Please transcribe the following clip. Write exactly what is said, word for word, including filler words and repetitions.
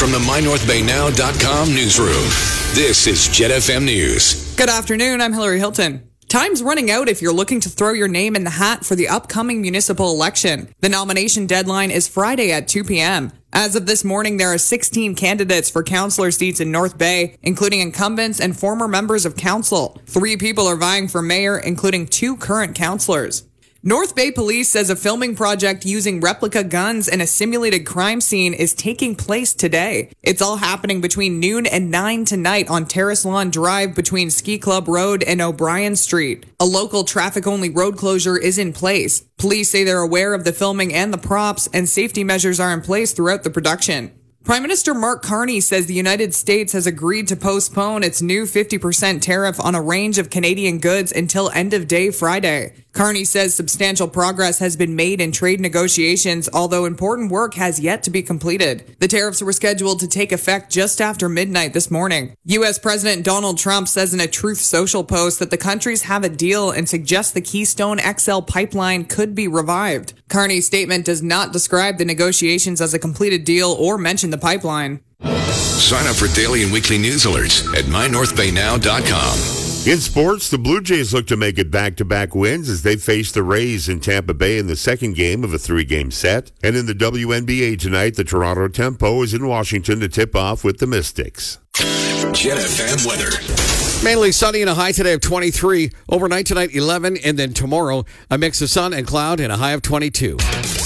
from the my north bay now dot com newsroom. This is Jet F M News. Good afternoon, I'm Hillary Hilton. Time's running out if you're looking to throw your name in the hat for the upcoming municipal election. The nomination deadline is Friday at two p.m. As of this morning, there are sixteen candidates for councillor seats in North Bay, including incumbents and former members of council. Three people are vying for mayor, including two current councillors. North Bay Police says a filming project using replica guns and a simulated crime scene is taking place today. It's all happening between noon and nine tonight on Terrace Lawn Drive between Ski Club Road and O'Brien Street. A local traffic-only road closure is in place. Police say they're aware of the filming and the props, and safety measures are in place throughout the production. Prime Minister Mark Carney says the United States has agreed to postpone its new fifty percent tariff on a range of Canadian goods until end of day Friday. Carney says substantial progress has been made in trade negotiations, although important work has yet to be completed. The tariffs were scheduled to take effect just after midnight this morning. U S President Donald Trump says in a Truth Social post that the countries have a deal and suggests the Keystone X L pipeline could be revived. Carney's statement does not describe the negotiations as a completed deal or mention the pipeline. Sign up for daily and weekly news alerts at my north bay now dot com. In sports, the Blue Jays look to make it back-to-back wins as they face the Rays in Tampa Bay in the second game of a three-game set. And in the W N B A tonight, the Toronto Tempo is in Washington to tip off with the Mystics. Jet F M weather. Mainly sunny and a high today of twenty-three. Overnight tonight, eleven. And then tomorrow, a mix of sun and cloud and a high of twenty-two.